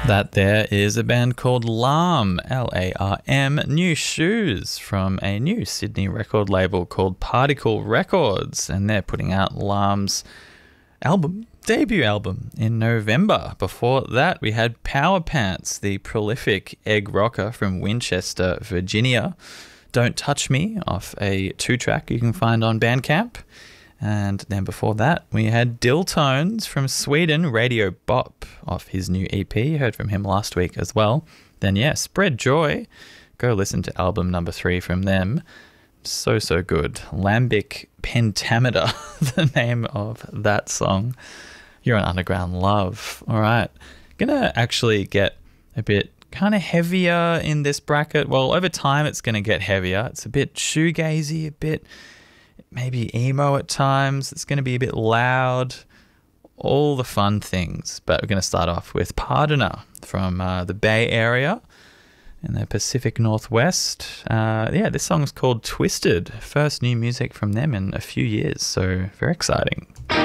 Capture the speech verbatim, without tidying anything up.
That there is a band called Larm, L A R M, New Shoes, from a new Sydney record label called Particle Records, and they're putting out Larm's album, debut album, in November. Before that, we had Power Pants, the prolific egg rocker from Winchester, Virginia. Don't Touch Me, off a two-track you can find on Bandcamp. And then before that, we had Dilltones from Sweden, Radio Bop, off his new E P. You heard from him last week as well. Then, yeah, Spread Joy. Go listen to album number three from them. So, so good. Lambic Pentameter, the name of that song. You're an Underground Love. All right. Gonna actually get a bit kind of heavier in this bracket. Well, over time, it's going to get heavier. It's a bit shoegazy, a bit maybe emo at times. It's going to be a bit loud, all the fun things. But we're going to start off with Pardoner from uh, the Bay Area in the Pacific Northwest. Uh, yeah, this song's called Twisted. First new music from them in a few years, so very exciting.